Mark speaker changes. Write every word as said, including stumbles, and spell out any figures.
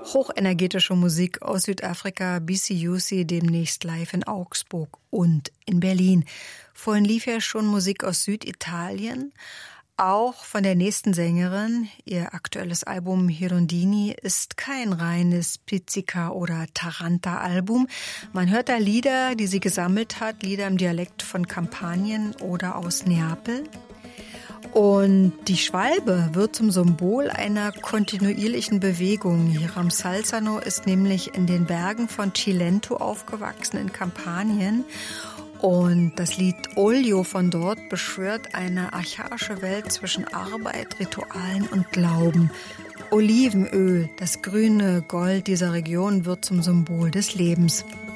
Speaker 1: Hochenergetische Musik aus Südafrika, B C U C, demnächst live in Augsburg und in Berlin. Vorhin lief ja schon Musik aus Süditalien, auch von der nächsten Sängerin. Ihr aktuelles Album Hirondini ist kein reines Pizzica- oder Taranta-Album. Man hört da Lieder, die sie gesammelt hat, Lieder im Dialekt von Kampanien oder aus Neapel. Und die Schwalbe wird zum Symbol einer kontinuierlichen Bewegung. Hiram Salzano ist nämlich in den Bergen von Cilento aufgewachsen in Kampanien. Und das Lied Olio von dort beschwört eine archaische Welt zwischen Arbeit, Ritualen und Glauben. Olivenöl, das grüne Gold dieser Region, wird zum Symbol des Lebens.